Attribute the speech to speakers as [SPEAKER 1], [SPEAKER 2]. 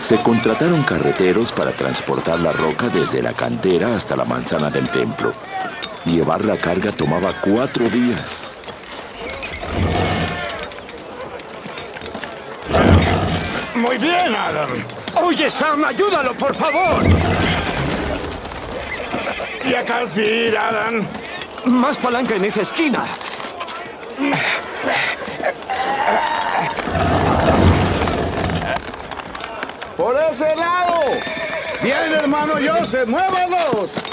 [SPEAKER 1] Se contrataron carreteros para transportar la roca desde la cantera hasta la manzana del templo. Llevar la carga tomaba 4 días.
[SPEAKER 2] Muy bien, Adam. Oye, Sam, ayúdalo, por favor. Ya casi, Adam. Más palanca en esa esquina.
[SPEAKER 3] ¡Por ese lado! ¡Bien, hermano Joseph! ¡Muévanos!